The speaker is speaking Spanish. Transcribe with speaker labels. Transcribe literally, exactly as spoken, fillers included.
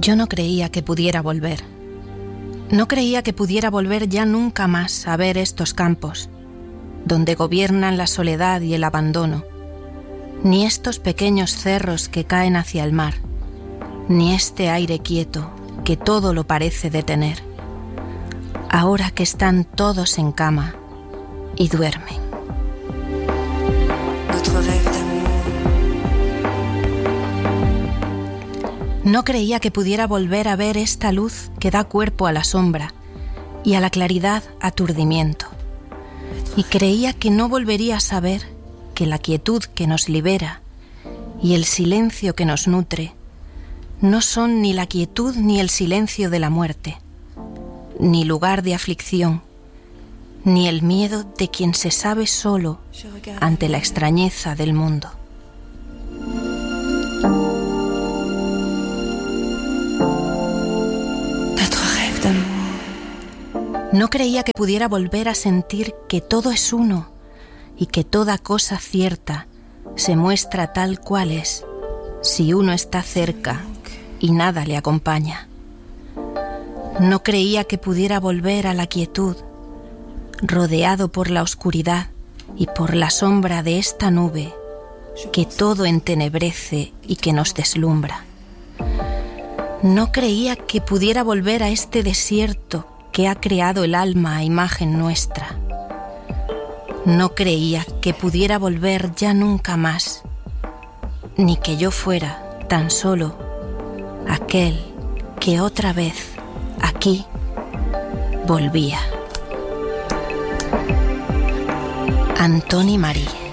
Speaker 1: Yo no creía que pudiera volver. No creía que pudiera volver ya nunca más a ver estos campos, donde gobiernan la soledad y el abandono, ni estos pequeños cerros que caen hacia el mar, ni este aire quieto que todo lo parece detener, ahora que están todos en cama y duermen. No creía que pudiera volver a ver esta luz que da cuerpo a la sombra y a la claridad aturdimiento. Y creía que no volvería a saber que la quietud que nos libera y el silencio que nos nutre no son ni la quietud ni el silencio de la muerte, ni lugar de aflicción, ni el miedo de quien se sabe solo ante la extrañeza del mundo. No creía que pudiera volver a sentir que todo es uno y que toda cosa cierta se muestra tal cual es si uno está cerca y nada le acompaña. No creía que pudiera volver a la quietud, rodeado por la oscuridad y por la sombra de esta nube que todo entenebrece y que nos deslumbra. No creía que pudiera volver a este desierto que ha creado el alma a imagen nuestra. No creía que pudiera volver ya nunca más, ni que yo fuera tan solo aquel que otra vez aquí volvía. Antoni Marí.